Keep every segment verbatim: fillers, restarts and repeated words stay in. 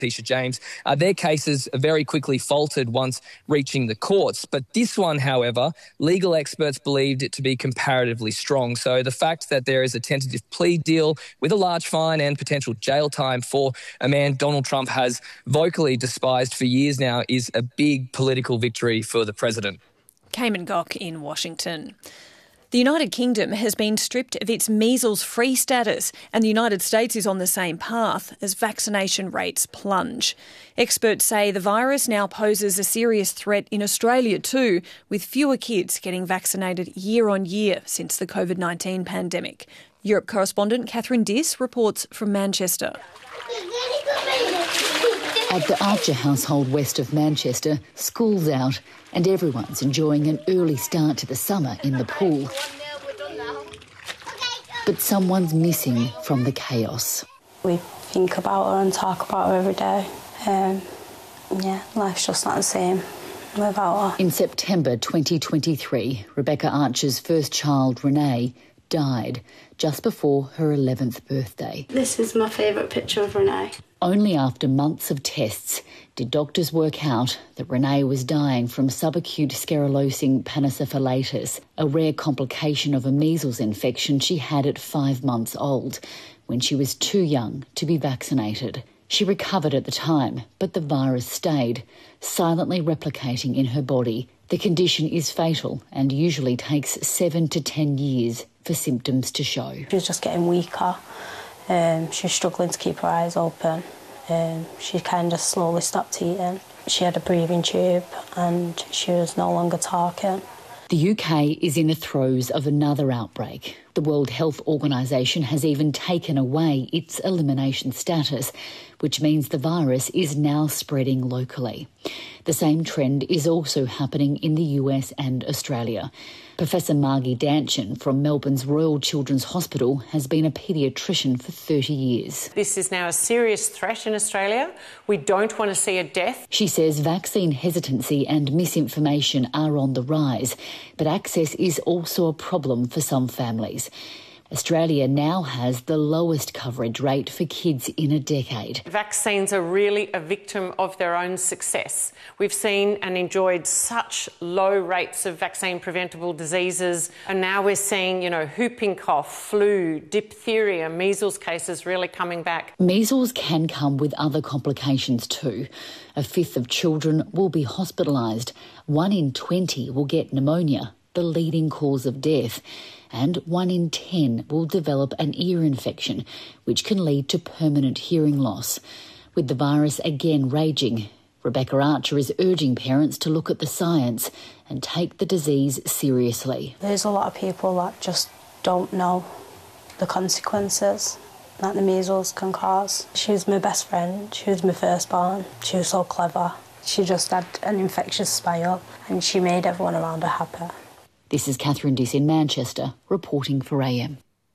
Tisha James, uh, their cases very quickly faltered once reaching the courts. But this one, however, legal experts believed it to be comparatively strong. So the fact that there is a tentative plea deal with a large fine and potential jail time for a man Donald Trump has vocally despised for years now is a big political victory for the president. Cayman Gok in Washington. The United Kingdom has been stripped of its measles-free status, and the United States is on the same path as vaccination rates plunge. Experts say the virus now poses a serious threat in Australia too, with fewer kids getting vaccinated year on year since the COVID nineteen pandemic. Europe correspondent Catherine Diss reports from Manchester. At the Archer household west of Manchester, school's out and everyone's enjoying an early start to the summer in the pool. But someone's missing from the chaos. We think about her and talk about her every day. Um, yeah, life's just not the same without her. In September twenty twenty-three, Rebecca Archer's first child, Renee, died just before her eleventh birthday. This is my favourite picture of Renee. Only after months of tests did doctors work out that Renee was dying from subacute sclerosing panicephalitis, a rare complication of a measles infection she had at five months old, when she was too young to be vaccinated. She recovered at the time, but the virus stayed, silently replicating in her body. The condition is fatal and usually takes seven to ten years for symptoms to show. She was just getting weaker. Um, she was struggling to keep her eyes open. Um, she kind of slowly stopped eating. She had a breathing tube and she was no longer talking. The U K is in the throes of another outbreak. The World Health Organization has even taken away its elimination status, which means the virus is now spreading locally. The same trend is also happening in the U S and Australia. Professor Margie Danchin from Melbourne's Royal Children's Hospital has been a paediatrician for thirty years. This is now a serious threat in Australia. We don't want to see a death. She says vaccine hesitancy and misinformation are on the rise, but access is also a problem for some families. Australia now has the lowest coverage rate for kids in a decade. Vaccines are really a victim of their own success. We've seen and enjoyed such low rates of vaccine-preventable diseases, and now we're seeing, you know, whooping cough, flu, diphtheria, measles cases really coming back. Measles can come with other complications too. A fifth of children will be hospitalised. One in twenty will get pneumonia, the leading cause of death. And one in ten will develop an ear infection, which can lead to permanent hearing loss. With the virus again raging, Rebecca Archer is urging parents to look at the science and take the disease seriously. There's a lot of people that just don't know the consequences that the measles can cause. She was my best friend, she was my firstborn, she was so clever. She just had an infectious smile and she made everyone around her happy. This is Catherine Diss in Manchester, reporting for A M.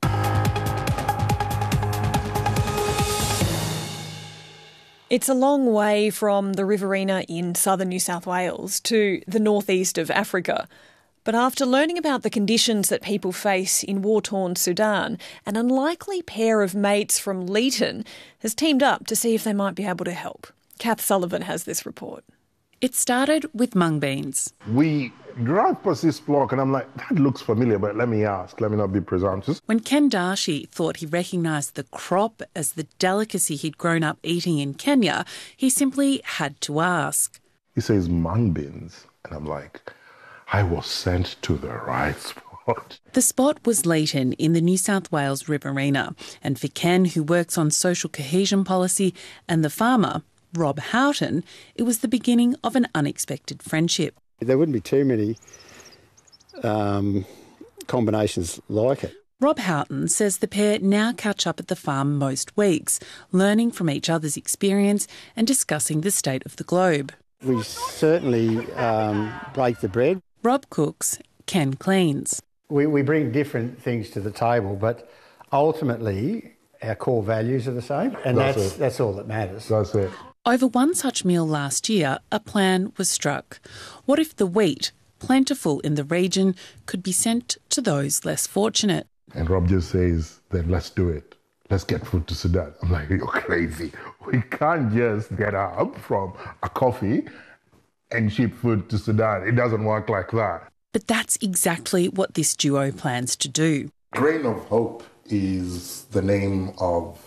It's a long way from the Riverina in southern New South Wales to the northeast of Africa. But after learning about the conditions that people face in war-torn Sudan, an unlikely pair of mates from Leeton has teamed up to see if they might be able to help. Kath Sullivan has this report. It started with mung beans. We drive past this block and I'm like, that looks familiar, but let me ask, let me not be presumptuous. When Ken Darshi thought he recognised the crop as the delicacy he'd grown up eating in Kenya, he simply had to ask. He says mung beans, and I'm like, I was sent to the right spot. The spot was Leeton in the New South Wales Riverina, and for Ken, who works on social cohesion policy, and the farmer, Rob Houghton, it was the beginning of an unexpected friendship. There wouldn't be too many um, combinations like it. Rob Houghton says the pair now catch up at the farm most weeks, learning from each other's experience and discussing the state of the globe. We certainly um, break the bread. Rob cooks, Ken cleans. We, we bring different things to the table, but ultimately our core values are the same, and that's that's, that's all that matters. That's it. Over one such meal last year, a plan was struck. What if the wheat, plentiful in the region, could be sent to those less fortunate? And Rob just says, then let's do it. let's get food to Sudan. I'm like, you're crazy. We can't just get up from a coffee and ship food to Sudan. It doesn't work like that. But that's exactly what this duo plans to do. Grain of Hope is the name of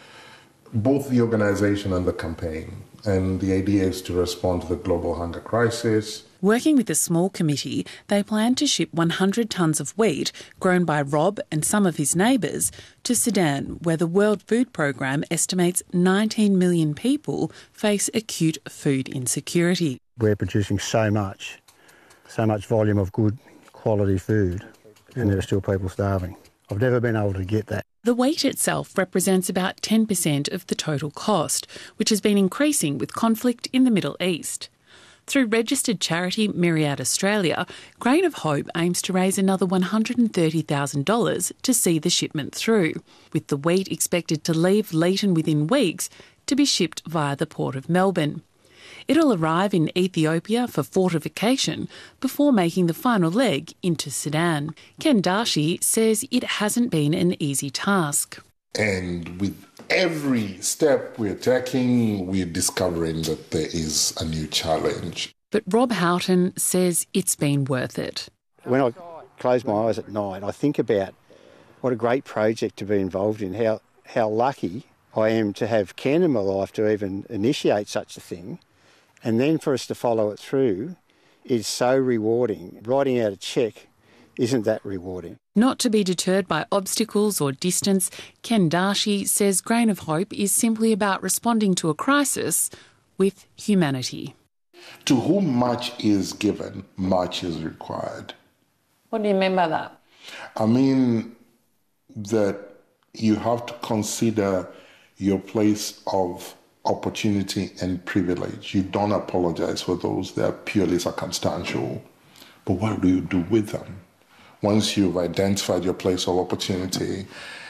both the organisation and the campaign. And the idea is to respond to the global hunger crisis. Working with a small committee, they plan to ship one hundred tonnes of wheat grown by Rob and some of his neighbours to Sudan, where the World Food Programme estimates nineteen million people face acute food insecurity. We're producing so much, so much volume of good quality food, and there are still people starving. I've never been able to get that. The wheat itself represents about ten percent of the total cost, which has been increasing with conflict in the Middle East. Through registered charity Myriad Australia, Grain of Hope aims to raise another one hundred thirty thousand dollars to see the shipment through, with the wheat expected to leave Leeton within weeks to be shipped via the Port of Melbourne. It'll arrive in Ethiopia for fortification before making the final leg into Sudan. Ken Darshi says it hasn't been an easy task. And with every step we're taking, we're discovering that there is a new challenge. But Rob Houghton says it's been worth it. When I close my eyes at night, I think about what a great project to be involved in, how, how lucky I am to have Ken in my life to even initiate such a thing. And then for us to follow it through is so rewarding. Writing out a cheque isn't that rewarding. Not to be deterred by obstacles or distance, Ken Darshi says Grain of Hope is simply about responding to a crisis with humanity. To whom much is given, much is required. What do you mean by that? I mean that you have to consider your place of opportunity and privilege. You don't apologize for those that are purely circumstantial. But what do you do with them? Once you've identified your place of opportunity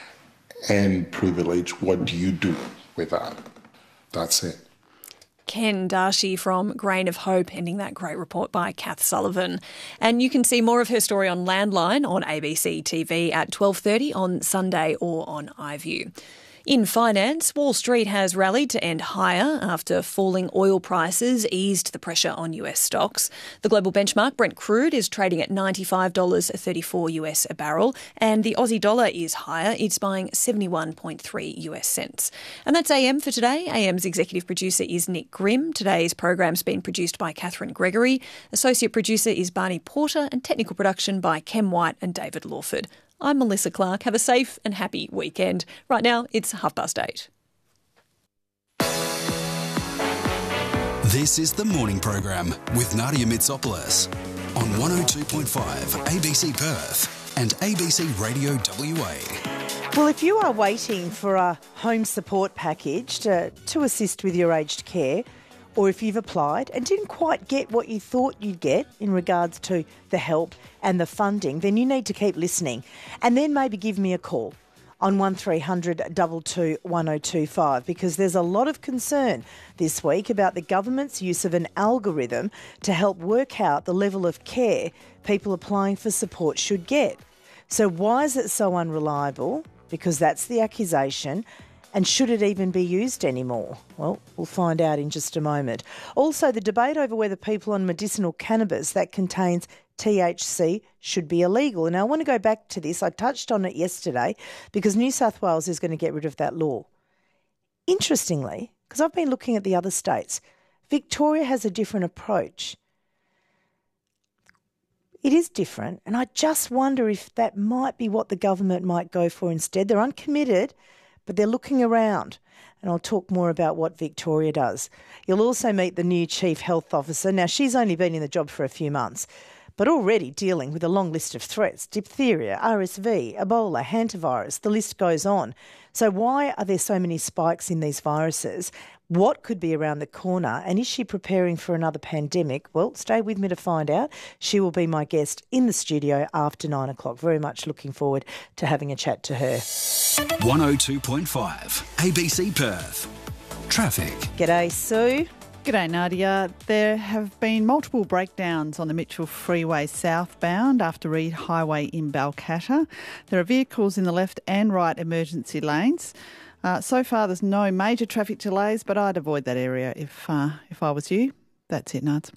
and privilege, what do you do with that? That's it. Ken Darshi from Grain of Hope, ending that great report by Kath Sullivan. And you can see more of her story on Landline on A B C T V at twelve thirty on Sunday or on iView. In finance, Wall Street has rallied to end higher after falling oil prices eased the pressure on U S stocks. The global benchmark Brent crude is trading at ninety-five dollars thirty-four US a barrel, and the Aussie dollar is higher. It's buying seventy-one point three US cents. And that's A M for today. A M's executive producer is Nick Grimm. Today's program's been produced by Catherine Gregory. Associate producer is Barney Porter, and technical production by Kem White and David Lawford. I'm Melissa Clark. Have a safe and happy weekend. Right now, it's half past eight. This is the morning program with Nadia Mitsopoulos on one oh two point five A B C Perth and A B C Radio W A. Well, if you are waiting for a home support package to, to assist with your aged care, or if you've applied and didn't quite get what you thought you'd get in regards to the help and the funding, then you need to keep listening and then maybe give me a call on one three hundred two two one oh two five, because there's a lot of concern this week about the government's use of an algorithm to help work out the level of care people applying for support should get. So why is it so unreliable? Because that's the accusation. And should it even be used anymore? Well, we'll find out in just a moment. Also, the debate over whether people on medicinal cannabis that contains T H C should be illegal. And I want to go back to this. I touched on it yesterday because New South Wales is going to get rid of that law. Interestingly, because I've been looking at the other states, Victoria has a different approach. It is different, and I just wonder if that might be what the government might go for instead. They're uncommitted, but they're looking around, and I'll talk more about what Victoria does. You'll also meet the new Chief Health Officer. Now, she's only been in the job for a few months, but already dealing with a long list of threats: diphtheria, R S V, Ebola, hantavirus, the list goes on. So why are there so many spikes in these viruses? What could be around the corner? And is she preparing for another pandemic? Well, stay with me to find out. She will be my guest in the studio after nine o'clock. Very much looking forward to having a chat to her. one oh two point five A B C Perth. Traffic. G'day, Sue. G'day Nadia. There have been multiple breakdowns on the Mitchell Freeway southbound after Reed Highway in Balcatta. There are vehicles in the left and right emergency lanes. Uh, so far there's no major traffic delays, but I'd avoid that area if uh, if I was you. That's it, Nads.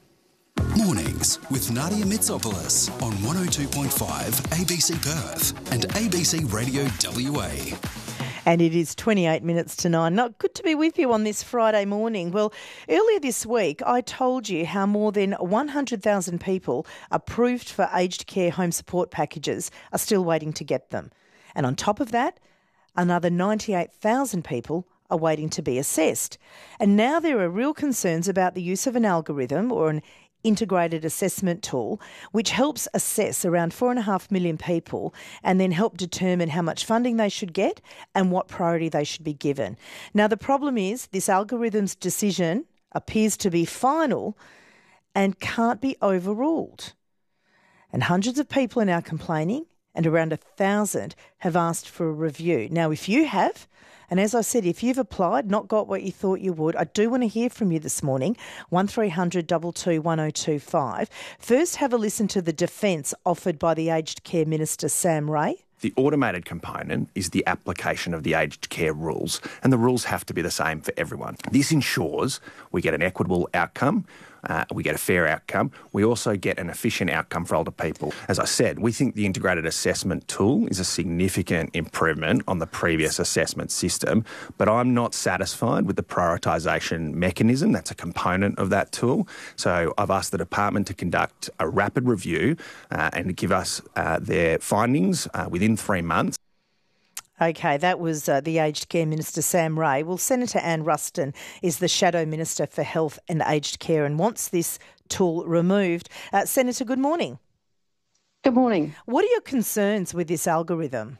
Mornings with Nadia Mitsopoulos on one oh two point five A B C Perth and A B C Radio W A. And it is twenty-eight minutes to nine. Not good to be with you on this Friday morning. Well, earlier this week, I told you how more than one hundred thousand people approved for aged care home support packages are still waiting to get them. And on top of that, another ninety-eight thousand people are waiting to be assessed. And now there are real concerns about the use of an algorithm or an integrated assessment tool, which helps assess around four and a half million people and then help determine how much funding they should get and what priority they should be given. Now, the problem is this algorithm's decision appears to be final and can't be overruled. And hundreds of people are now complaining, and around a thousand have asked for a review. Now, if you have, and as I said, if you've applied, not got what you thought you would, I do want to hear from you this morning, one three hundred two two one oh two five. First, have a listen to the defence offered by the Aged Care Minister, Sam Ray. The automated component is the application of the aged care rules, and the rules have to be the same for everyone. This ensures we get an equitable outcome, uh, we get a fair outcome, we also get an efficient outcome for older people. As I said, we think the integrated assessment tool is a significant improvement on the previous assessment system, but I'm not satisfied with the prioritisation mechanism. That's a component of that tool. So I've asked the department to conduct a rapid review uh, and give us uh, their findings uh, within three months. Okay, that was uh, the Aged Care Minister, Sam Ray. Well, Senator Anne Ruston is the Shadow Minister for Health and Aged Care and wants this tool removed. Uh, Senator, good morning. Good morning. What are your concerns with this algorithm?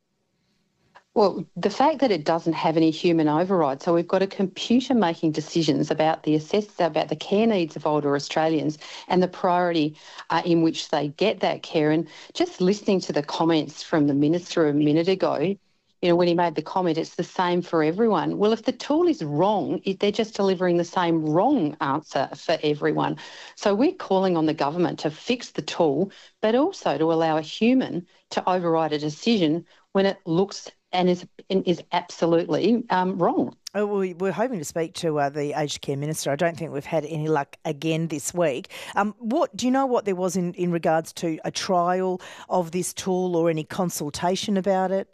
Well, the fact that it doesn't have any human override, so we've got a computer making decisions about the assess about the care needs of older Australians and the priority uh, in which they get that care. And just listening to the comments from the Minister a minute ago, you know, when he made the comment, it's the same for everyone. Well, if the tool is wrong, it, they're just delivering the same wrong answer for everyone. So we're calling on the government to fix the tool, but also to allow a human to override a decision when it looks and is is absolutely um, wrong. Oh, we we're hoping to speak to uh, the Aged Care Minister. I don't think we've had any luck again this week. Um, what do you know what there was in, in regards to a trial of this tool or any consultation about it?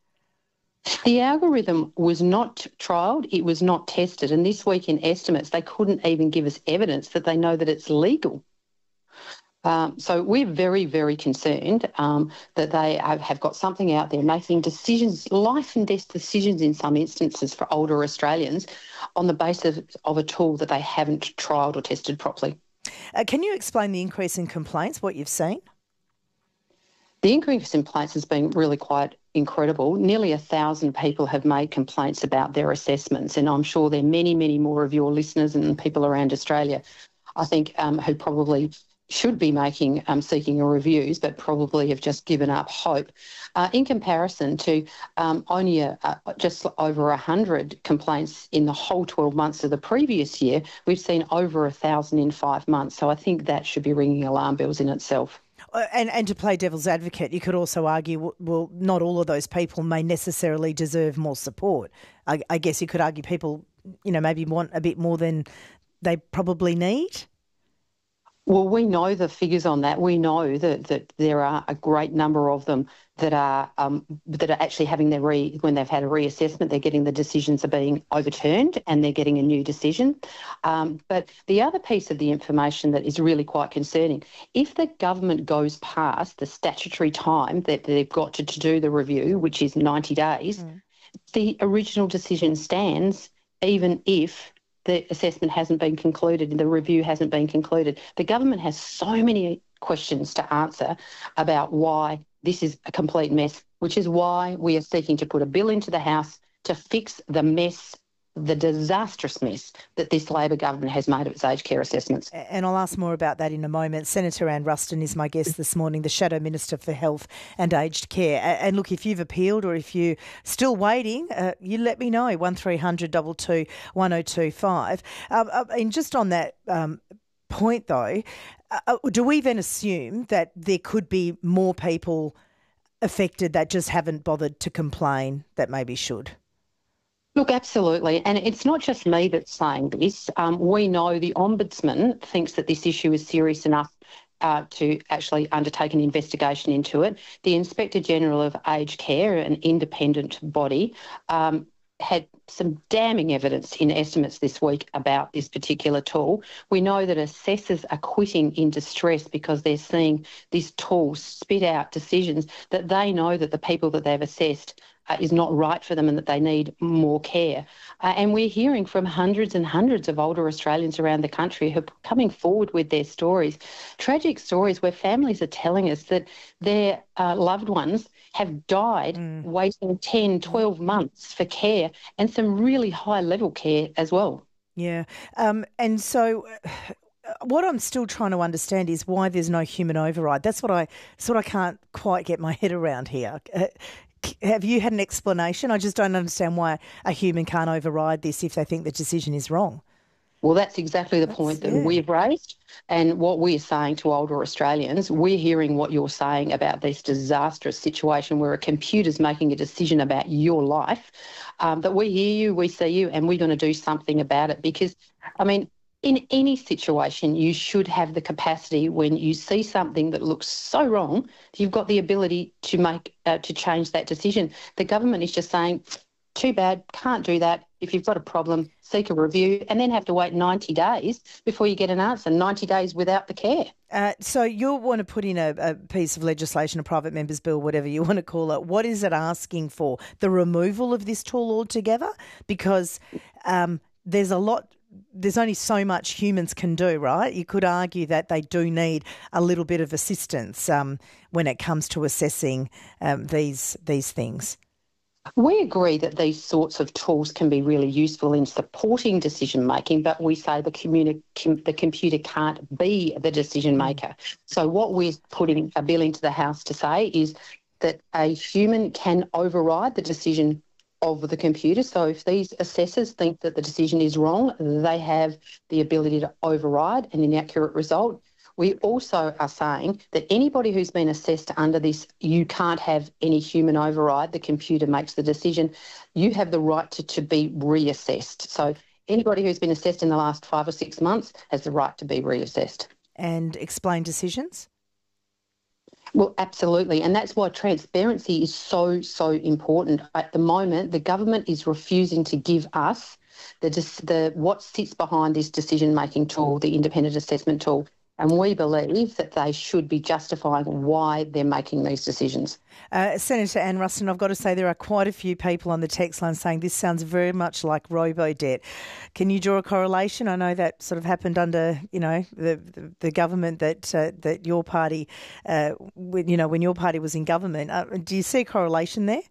The algorithm was not trialled, it was not tested, and this week in estimates they couldn't even give us evidence that they know that it's legal. Um, so we're very, very concerned um, that they have, have got something out there making decisions, life and death decisions in some instances for older Australians on the basis of a tool that they haven't trialled or tested properly. Uh, can you explain the increase in complaints, what you've seen? The increase in complaints has been really quite incredible. Nearly a thousand people have made complaints about their assessments, and I'm sure there are many, many more of your listeners and people around Australia, I think, um, who probably should be making um, seeking a reviews, but probably have just given up hope. Uh, in comparison to um, only a, a, just over one hundred complaints in the whole twelve months of the previous year, we've seen over one thousand in five months. So I think that should be ringing alarm bells in itself. Uh, and, and to play devil's advocate, you could also argue, well, not all of those people may necessarily deserve more support. I, I guess you could argue people, you know, maybe want a bit more than they probably need. Well, we know the figures on that. We know that, that there are a great number of them that are um, that are actually having their re when they've had a reassessment, they're getting the decisions are being overturned and they're getting a new decision. Um, but the other piece of the information that is really quite concerning, if the government goes past the statutory time that they've got to, to do the review, which is ninety days, mm. the original decision stands even if the assessment hasn't been concluded and the review hasn't been concluded. The government has so many questions to answer about why this is a complete mess, which is why we are seeking to put a bill into the House to fix the mess the disastrous mess that this Labor government has made of its aged care assessments. And I'll ask more about that in a moment. Senator Anne Ruston is my guest this morning, the Shadow Minister for Health and Aged Care. And look, if you've appealed or if you're still waiting, uh, you let me know, one three hundred two two one oh two five. Um, uh, and just on that um, point though, uh, do we then assume that there could be more people affected that just haven't bothered to complain that maybe should? Look, absolutely. And it's not just me that's saying this. Um, we know the Ombudsman thinks that this issue is serious enough uh, to actually undertake an investigation into it. The Inspector General of Aged Care, an independent body, um, had some damning evidence in estimates this week about this particular tool. We know that assessors are quitting in distress because they're seeing this tool spit out decisions that they know that the people that they've assessed Uh, is not right for them and that they need more care. Uh, and we're hearing from hundreds and hundreds of older Australians around the country who are coming forward with their stories, tragic stories where families are telling us that their uh, loved ones have died mm. waiting ten, twelve months for care, and some really high-level care as well. Yeah. Um, and so... What I'm still trying to understand is why there's no human override. That's what I sort of can't quite get my head around here. Uh, have you had an explanation? I just don't understand why a human can't override this if they think the decision is wrong. Well, that's exactly the that's, point that yeah. we've raised. And what we're saying to older Australians, we're hearing what you're saying about this disastrous situation where a computer's making a decision about your life. Um, but we hear you, we see you, and we're going to do something about it because, I mean, in any situation, you should have the capacity when you see something that looks so wrong, you've got the ability to make uh, to change that decision. The government is just saying, too bad, can't do that. If you've got a problem, seek a review and then have to wait ninety days before you get an answer, ninety days without the care. Uh, so you'll want to put in a, a piece of legislation, a private member's bill, whatever you want to call it. What is it asking for? The removal of this tool altogether? Because um, there's a lot... There's only so much humans can do, right? You could argue that they do need a little bit of assistance um, when it comes to assessing um, these these things. We agree that these sorts of tools can be really useful in supporting decision making, but we say the, communi- com- the computer can't be the decision maker. So what we're putting a bill into the House to say is that a human can override the decision of the computer. So if these assessors think that the decision is wrong, they have the ability to override an inaccurate result. We also are saying that anybody who's been assessed under this, you can't have any human override. The computer makes the decision. You have the right to, to be reassessed. So anybody who's been assessed in the last five or six months has the right to be reassessed. And explain decisions? Well, absolutely. And that's why transparency is so, so important. At the moment, the government is refusing to give us the, the what sits behind this decision-making tool, the independent assessment tool. And we believe that they should be justifying why they're making these decisions. Uh, Senator Anne Ruston, I've got to say there are quite a few people on the text line saying this sounds very much like robo-debt. Can you draw a correlation? I know that sort of happened under, you know, the the, the government that uh, that your party, uh, when, you know, when your party was in government. Uh, do you see a correlation there?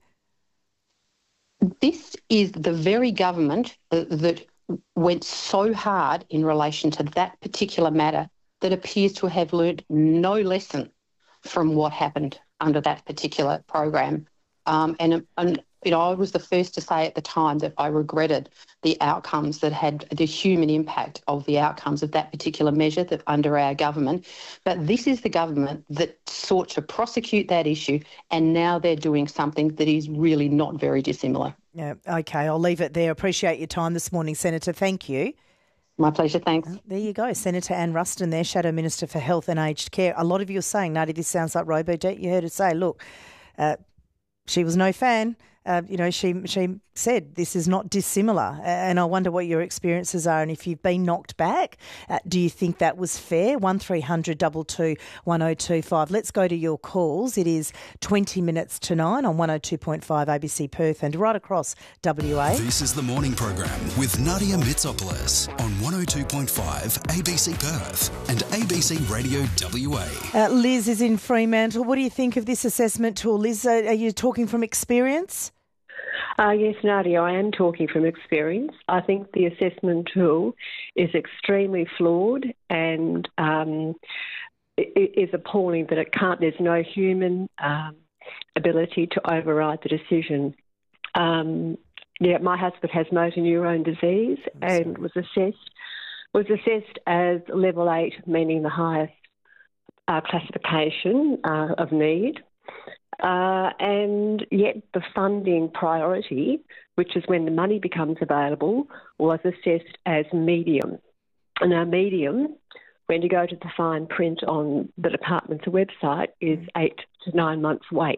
This is the very government uh, that went so hard in relation to that particular matter that appears to have learnt no lesson from what happened under that particular program. Um, and, and, you know, I was the first to say at the time that I regretted the outcomes that had the human impact of the outcomes of that particular measure that under our government. But this is the government that sought to prosecute that issue, and now they're doing something that is really not very dissimilar. Yeah, okay, I'll leave it there. Appreciate your time this morning, Senator. Thank you. My pleasure, thanks. There you go. Senator Anne Ruston there, Shadow Minister for Health and Aged Care. A lot of you are saying, Nadi, this sounds like robo-debt. You heard her say, look, uh, she was no fan. Uh, you know, she she said this is not dissimilar, and I wonder what your experiences are, and if you've been knocked back, uh, do you think that was fair? One three hundred two two one oh two five. Let's go to your calls. It is twenty minutes to nine on one oh two point five A B C Perth and right across W A. This is the morning program with Nadia Mitsopoulos on one oh two point five A B C Perth and A B C Radio W A. Uh, Liz is in Fremantle. What do you think of this assessment tool? Liz, uh, are you talking from experience? Uh, yes, Nadia, I am talking from experience. I think the assessment tool is extremely flawed and um, it is appalling that it can't, there's no human um, ability to override the decision. Um, yeah, my husband has motor neurone disease and was assessed was assessed as level eight, meaning the highest uh, classification uh, of need. Uh, and yet the funding priority, which is when the money becomes available, was assessed as medium. And our medium, when you go to the fine print on the department's website, is eight to nine months wait.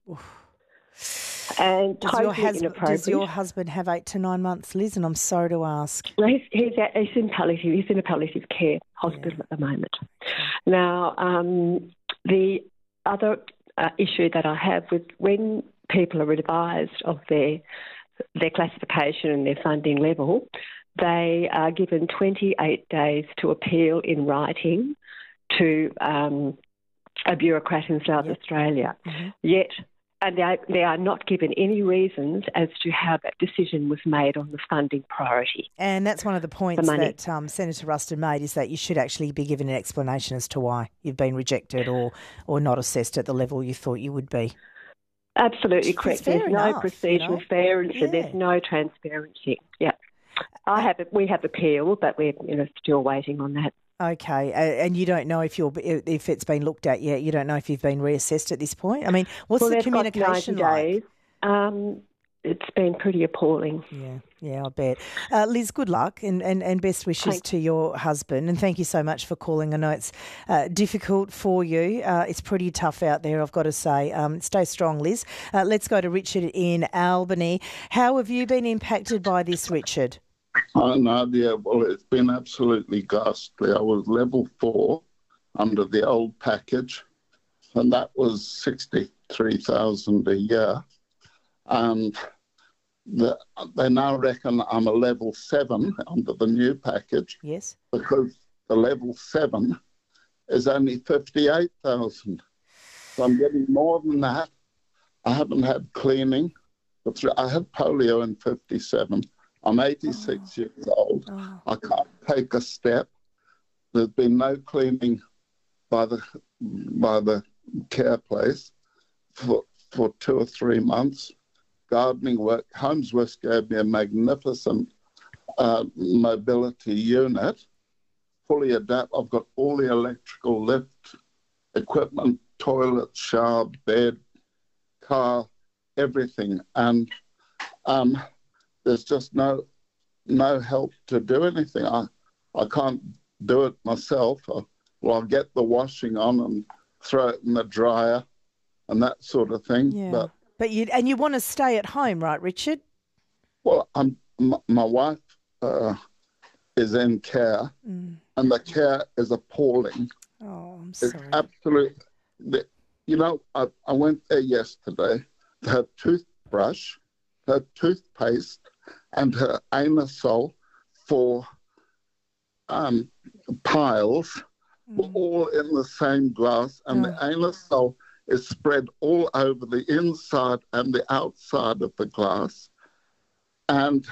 And does your, husband, does your husband have eight to nine months, Liz? And I'm sorry to ask. Well, he's, he's, at, he's in palliative. He's in a palliative care hospital yeah. at the moment. Okay. Now, um, the other uh, issue that I have with when people are advised of their their classification and their funding level, they are given twenty-eight days to appeal in writing to um, a bureaucrat in South yep. Australia. Mm-hmm. Yet. And they, they are not given any reasons as to how that decision was made on the funding priority. And that's one of the points the that um, Senator Ruston made, is that you should actually be given an explanation as to why you've been rejected or, or not assessed at the level you thought you would be. Absolutely correct. There's enough, no procedural you know? fairness yeah. and there's no transparency. Yeah, I have we have appealed, but we're you know still waiting on that. Okay, uh, and you don't know if you're if it's been looked at yet. You don't know if you've been reassessed at this point. I mean, what's well, the communication got ninety like? Days. Um, it's been pretty appalling. Yeah, yeah, I bet. Uh, Liz, good luck and, and, and best wishes Thanks. to your husband. And thank you so much for calling. I know it's uh, difficult for you. Uh, it's pretty tough out there, I've got to say. Um, stay strong, Liz. Uh, let's go to Richard in Albany. How have you been impacted by this, Richard? Oh, Nadia, well, it's been absolutely ghastly. I was level four under the old package, and that was sixty-three thousand dollars a year. And the, they now reckon I'm a level seven under the new package. Yes. Because the level seven is only fifty-eight thousand dollars. So I'm getting more than that. I haven't had cleaning. I had polio in fifty-seven. I'm eighty-six oh. years old. Oh. I can't take a step. There's been no cleaning by the by the care place for for two or three months. Gardening work. Homesworth gave me a magnificent uh, mobility unit, fully adapt. I've got all the electrical lift equipment, toilet, shower, bed, car, everything, and um. There's just no no help to do anything. I I can't do it myself. I, well, I'll get the washing on and throw it in the dryer and that sort of thing. Yeah. But but you and you want to stay at home, right, Richard? Well, I'm my, my wife uh, is in care, mm. and the care is appalling. Oh, I'm sorry. It's absolute. You know, I I went there yesterday. Her toothbrush, her toothpaste, and her anusol for um, piles mm. were all in the same glass, and oh. the anusol is spread all over the inside and the outside of the glass. And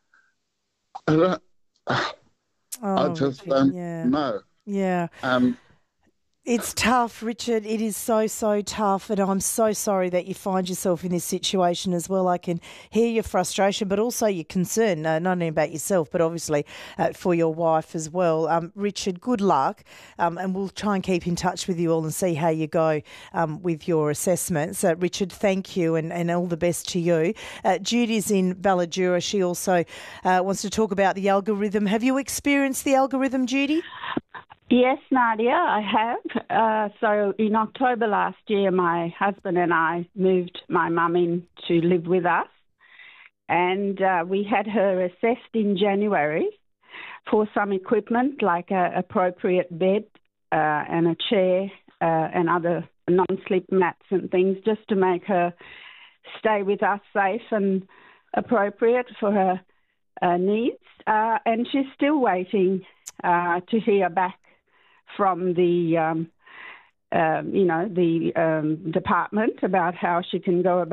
I, don't, oh, I just don't yeah. know. Yeah. Um, It's tough, Richard. It is so, so tough. And I'm so sorry that you find yourself in this situation as well. I can hear your frustration, but also your concern, uh, not only about yourself, but obviously uh, for your wife as well. Um, Richard, good luck. Um, and we'll try and keep in touch with you all and see how you go um, with your assessments. Uh, Richard, thank you and, and all the best to you. Uh, Judy's in Balladura. She also uh, wants to talk about the algorithm. Have you experienced the algorithm, Judy? Yes, Nadia, I have. Uh, so in October last year, my husband and I moved my mum in to live with us, and uh, we had her assessed in January for some equipment like a appropriate bed uh, and a chair uh, and other non-slip mats and things, just to make her stay with us safe and appropriate for her uh, needs. Uh, and she's still waiting uh, to hear back from the, um, uh, you know, the um, department about how she can go about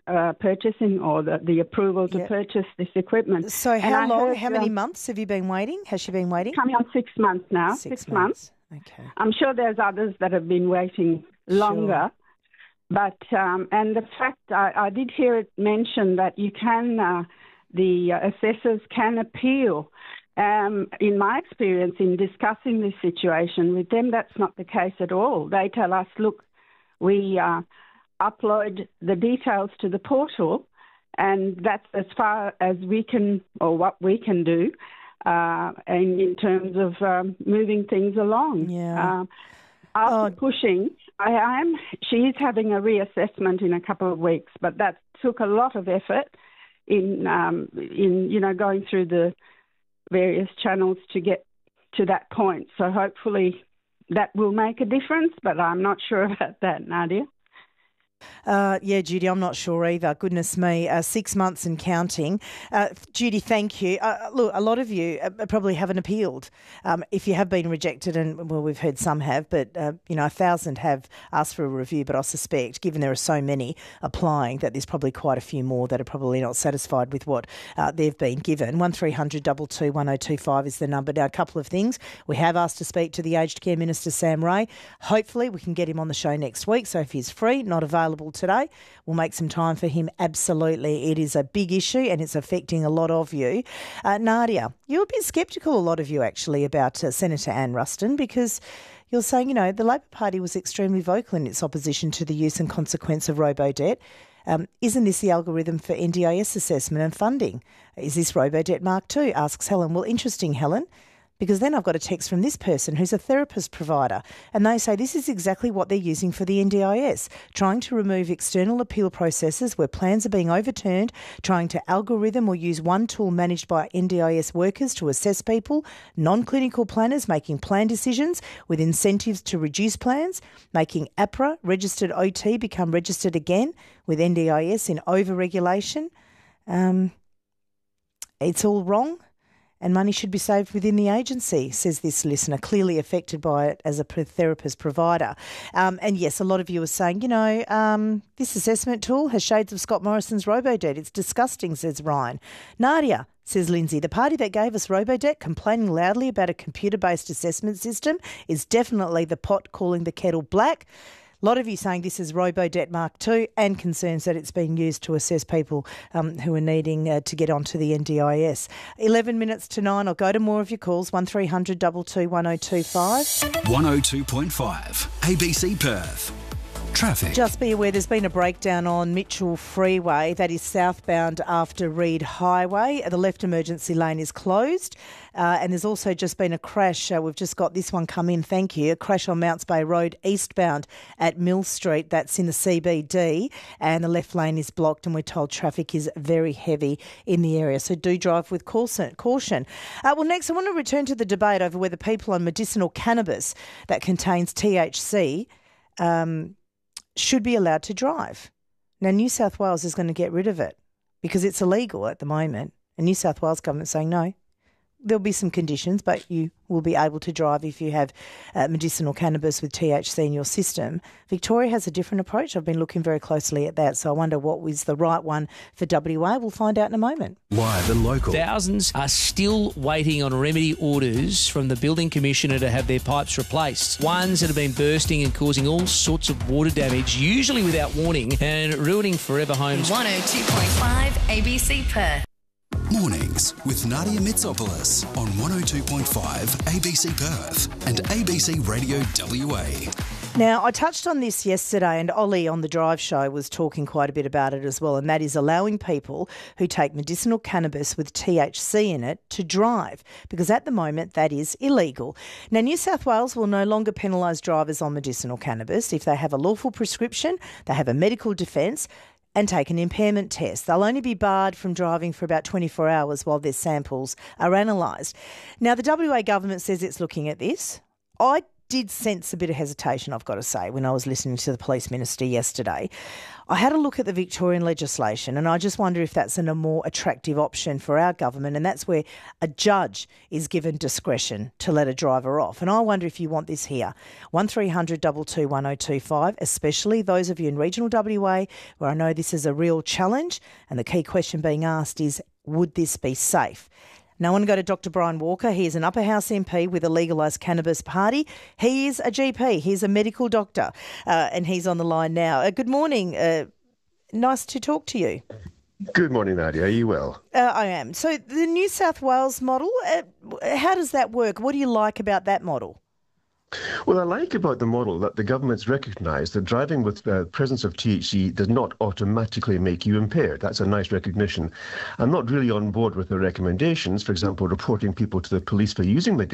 uh, purchasing or the, the approval to yep. purchase this equipment. So how long, heard, how many um, months have you been waiting? Has she been waiting? Coming on six months now, six, six months. months. Okay. I'm sure there's others that have been waiting longer. Sure. But, um, and the fact, I, I did hear it mentioned that you can, uh, the assessors can appeal. Um, in my experience in discussing this situation with them, that's not the case at all. They tell us, look, we uh, upload the details to the portal, and that's as far as we can, or what we can do, uh, in, in terms of um, moving things along. Yeah. Uh, after oh. pushing, I am. She is having a reassessment in a couple of weeks, but that took a lot of effort in, um, in you know, going through the various channels to get to that point. So hopefully that will make a difference, but I'm not sure about that, Nadia. Uh, yeah, Judy, I'm not sure either. Goodness me, uh, six months and counting. Uh, Judy, thank you. Uh, look, a lot of you uh, probably haven't appealed. Um, if you have been rejected, and well, we've heard some have, but uh, you know, a thousand have asked for a review. But I suspect, given there are so many applying, that there's probably quite a few more that are probably not satisfied with what uh, they've been given. One three hundred two two one oh two five is the number. Now, a couple of things. We have asked to speak to the Aged Care Minister, Sam Ray. Hopefully, we can get him on the show next week. So if he's free, not available today, we'll make some time for him. Absolutely. It is a big issue and it's affecting a lot of you. Uh, Nadia, you're a bit sceptical, a lot of you actually, about uh, Senator Anne Ruston, because you're saying, you know, the Labor Party was extremely vocal in its opposition to the use and consequence of robo-debt. Um, isn't this the algorithm for N D I S assessment and funding? Is this robo-debt Mark two? Asks Helen. Well, interesting, Helen. Because then I've got a text from this person who's a therapist provider, and they say this is exactly what they're using for the N D I S, trying to remove external appeal processes where plans are being overturned, trying to algorithm or use one tool managed by N D I S workers to assess people, non-clinical planners making plan decisions with incentives to reduce plans, making APRA registered O T become registered again with N D I S in over-regulation. Um, it's all wrong. And money should be saved within the agency, says this listener, clearly affected by it as a therapist provider. Um, and yes, a lot of you are saying, you know, um, this assessment tool has shades of Scott Morrison's robo-debt. It's disgusting, says Ryan. Nadia, says Lindsay, the party that gave us robo-debt, complaining loudly about a computer-based assessment system, is definitely the pot calling the kettle black. A lot of you saying this is robo-debt Mark two, and concerns that it's being used to assess people um, who are needing uh, to get onto the N D I S. eleven minutes to nine. I'll go to more of your calls. one three hundred two two one oh two five. one oh two point five A B C Perth. Traffic. Just be aware there's been a breakdown on Mitchell Freeway, that is southbound after Reed Highway. The left emergency lane is closed, uh, and there's also just been a crash. Uh, we've just got this one come in, thank you. A crash on Mounts Bay Road eastbound at Mill Street. That's in the C B D, and the left lane is blocked, and we're told traffic is very heavy in the area. So do drive with caution. Uh, well, next I want to return to the debate over whether people on medicinal cannabis that contains T H C um, should be allowed to drive. Now, New South Wales is going to get rid of it because it's illegal at the moment. And New South Wales government saying no. There'll be some conditions, but you will be able to drive if you have uh, medicinal cannabis with T H C in your system. Victoria has a different approach. I've been looking very closely at that, so I wonder what was the right one for W A. We'll find out in a moment. Live and local. Thousands are still waiting on remedy orders from the Building Commissioner to have their pipes replaced. Ones that have been bursting and causing all sorts of water damage, usually without warning, and ruining forever homes. one oh two point five A B C Perth. Mornings with Nadia Mitsopoulos on one oh two point five A B C Perth and A B C Radio W A. Now, I touched on this yesterday, and Ollie on the Drive Show was talking quite a bit about it as well, and that is allowing people who take medicinal cannabis with T H C in it to drive, because at the moment that is illegal. Now, New South Wales will no longer penalise drivers on medicinal cannabis if they have a lawful prescription, they have a medical defence, and take an impairment test. They'll only be barred from driving for about twenty-four hours while their samples are analysed. Now, the W A government says it's looking at this. I did sense a bit of hesitation, I've got to say, when I was listening to the Police Minister yesterday. I had a look at the Victorian legislation, and I just wonder if that's an, a more attractive option for our government, and that's where a judge is given discretion to let a driver off. And I wonder if you want this here. one three hundred two two one oh two five, especially those of you in regional W A where I know this is a real challenge, and the key question being asked is, would this be safe? Now I want to go to Doctor Brian Walker. He is an Upper House M P with the Legalised Cannabis Party. He is a G P. He's a medical doctor, uh, and he's on the line now. Uh, good morning. Uh, nice to talk to you. Good morning, Nadia. Are you well? Uh, I am. So the New South Wales model, uh, how does that work? What do you like about that model? Well, I like about the model that the government's recognised that driving with the uh, presence of T H C does not automatically make you impaired. That's a nice recognition. I'm not really on board with the recommendations, for example, reporting people to the police for using medicinal